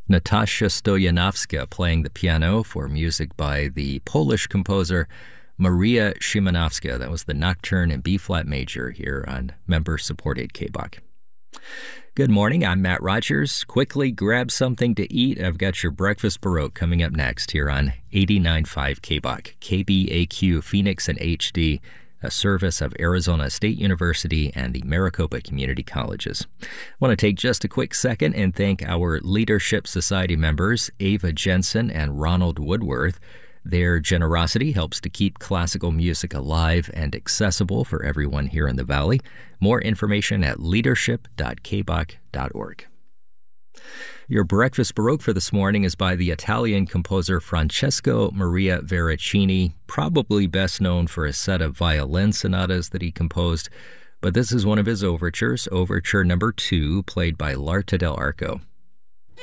Natasha Stoyanowska playing the piano for music by the Polish composer Maria Szymanowska. That was the Nocturne in B-flat major here on member-supported KBOK. Good morning, I'm Matt Rogers. Quickly grab something to eat. I've got your Breakfast Baroque coming up next here on 89.5 KBOK, KBAQ Phoenix and HD, a service of Arizona State University and the Maricopa Community Colleges. I want to take just a quick second and thank our Leadership Society members, Ava Jensen and Ronald Woodworth. Their generosity helps to keep classical music alive and accessible for everyone here in the Valley. More information at leadership.kbok.org. Your Breakfast Baroque for this morning is by the Italian composer Francesco Maria Veracini, probably best known for a set of violin sonatas that he composed, but this is one of his overtures, Overture Number 2, played by L'Arte dell'Arco.